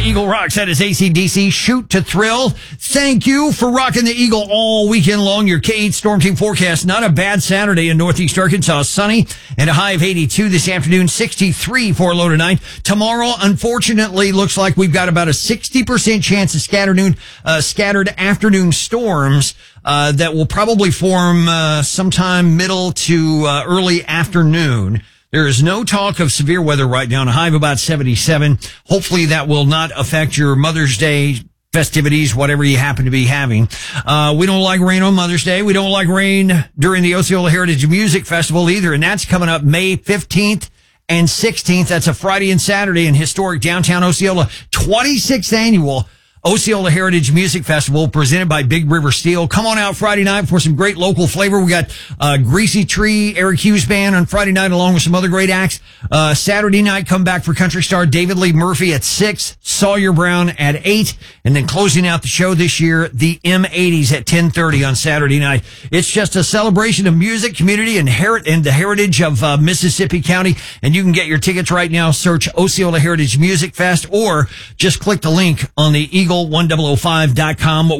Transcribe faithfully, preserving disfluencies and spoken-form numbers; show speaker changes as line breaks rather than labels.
Eagle rocks. That is A C D C. Shoot to Thrill. Thank you for rocking the Eagle all weekend long. Your K eight Storm Team forecast. Not a bad Saturday in Northeast Arkansas. Sunny and a high of eighty-two this afternoon. sixty-three for a low tonight. Tomorrow, unfortunately, looks like we've got about a sixty percent chance of scattered, uh, scattered afternoon storms uh, that will probably form uh, sometime middle to uh, early afternoon. There is no talk of severe weather right now, a high of about seventy-seven. Hopefully that will not affect your Mother's Day festivities, whatever you happen to be having. Uh, we don't like rain on Mother's Day. We don't like rain during the Osceola Heritage Music Festival either, and that's coming up May fifteenth and sixteenth. That's a Friday and Saturday in historic downtown Osceola. twenty-sixth annual Osceola Heritage Music Festival presented by Big River Steel. Come on out Friday night for some great local flavor. We got uh, Greasy Tree, Eric Hughes Band on Friday night along with some other great acts. Uh, Saturday night, come back for country star David Lee Murphy at six, Sawyer Brown at eight, and then closing out the show this year, the M eighties at ten thirty on Saturday night. It's just a celebration of music, community, and, heri- and the heritage of uh, Mississippi County, and you can get your tickets right now. Search Osceola Heritage Music Fest or just click the link on the Eagle one oh oh five dot com